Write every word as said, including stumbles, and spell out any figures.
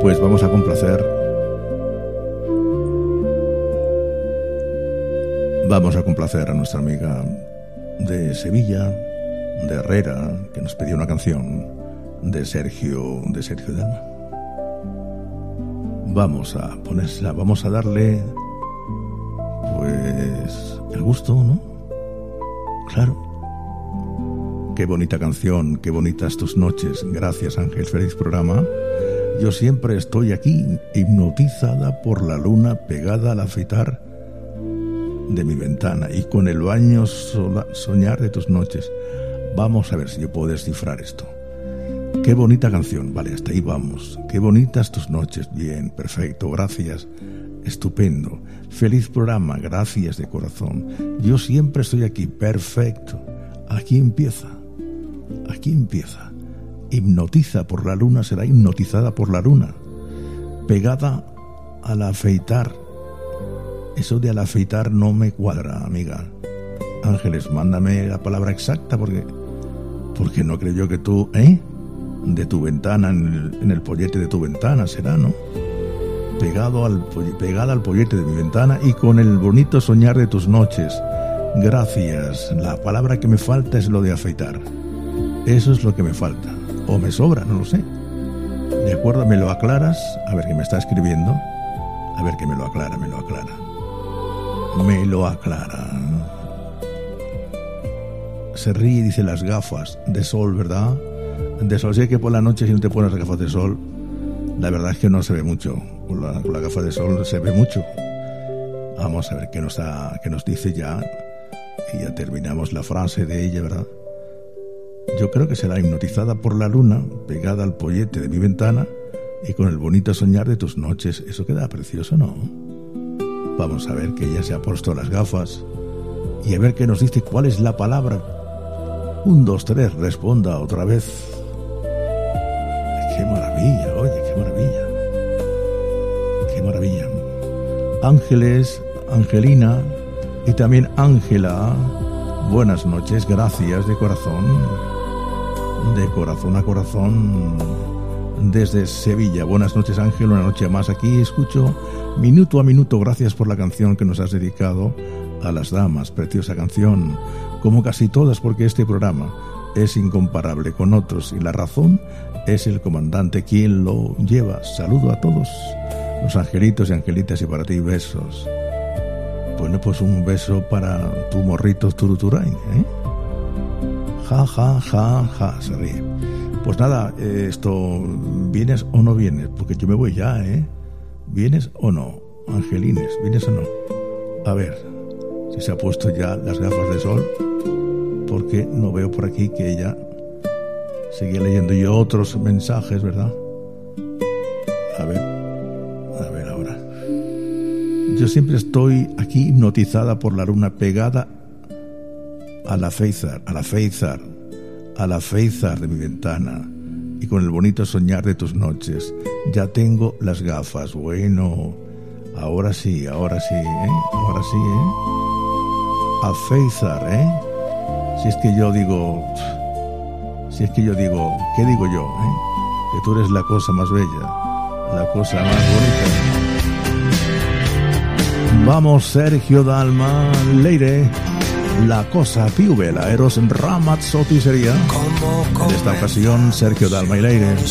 Pues vamos a complacer. Vamos a complacer a nuestra amiga de Sevilla, de Herrera, que nos pidió una canción de Sergio, de Sergio Dalma. Vamos a ponérsela, vamos a darle, pues, el gusto, ¿no? Claro. Qué bonita canción, qué bonitas tus noches. Gracias, Ángel, feliz programa. Yo siempre estoy aquí, hipnotizada por la luna pegada al afeitar de mi ventana y con el baño sola, soñar de tus noches. Vamos a ver si yo puedo descifrar esto. Qué bonita canción, vale, hasta ahí vamos. Qué bonitas tus noches, bien, perfecto, gracias, estupendo. Feliz programa, gracias de corazón. Yo siempre estoy aquí, perfecto. Aquí empieza, aquí empieza. Hipnotiza por la luna, será hipnotizada por la luna. Pegada al afeitar. Eso de al afeitar no me cuadra, amiga. Ángeles, mándame la palabra exacta porque, porque no creo yo que tú, ¿eh? De tu ventana, en el, en el pollete de tu ventana será, ¿no? Pegado al, pegada al pollete de mi ventana y con el bonito soñar de tus noches. Gracias. La palabra que me falta es lo de afeitar. Eso es lo que me falta. O me sobra, no lo sé. ¿De acuerdo? ¿Me lo aclaras? A ver, que me está escribiendo. A ver, que me lo aclara, me lo aclara. Me lo aclara. Se ríe y dice las gafas de sol, ¿verdad? De sol. Sé que por la noche si no te pones las gafas de sol, la verdad es que no se ve mucho. Con la, con la gafa de sol se ve mucho. Vamos a ver qué nos, da, qué nos dice ya. Y ya terminamos la frase de ella, ¿verdad? Yo creo que será hipnotizada por la luna, pegada al pollete de mi ventana y con el bonito soñar de tus noches. Eso queda precioso, ¿no? Vamos a ver que ella se ha puesto las gafas y a ver qué nos dice cuál es la palabra. Un, dos, tres, responda otra vez. ¡Qué maravilla! Oye, qué maravilla. ¡Qué maravilla! Ángeles, Angelina y también Ángela. Buenas noches, gracias de corazón. De corazón a corazón. Desde Sevilla. Buenas noches, Ángel. Una noche más aquí. Escucho minuto a minuto. Gracias por la canción que nos has dedicado a las damas. Preciosa canción. Como casi todas, porque este programa es incomparable con otros y la razón es el comandante quien lo lleva. Saludo a todos los angelitos y angelitas y para ti besos. Bueno, pues un beso para tu morrito Turuturain, ¿eh? Ja, ja, ja, ja, se ríe. Pues nada, eh, esto, ¿vienes o no vienes? Porque yo me voy ya, ¿eh? ¿Vienes o no? Angelines, ¿vienes o no? A ver, si se ha puesto ya las gafas de sol, porque no veo por aquí que ella sigue leyendo yo otros mensajes, ¿verdad? A ver, a ver ahora. Yo siempre estoy aquí hipnotizada por la luna pegada a la feizar, a la feizar, a la feizar de mi ventana y con el bonito soñar de tus noches. Ya tengo las gafas. Bueno, ahora sí, ahora sí, ¿eh? Ahora sí, ¿eh? A feizar, ¿eh? Si es que yo digo, si es que yo digo, ¿qué digo yo, eh? Que tú eres la cosa más bella, la cosa más bonita. Vamos, Sergio Dalma, Leire, la cosa più bella, Eros Ramazzotti sería. En esta ocasión, Sergio Dalma y Leire.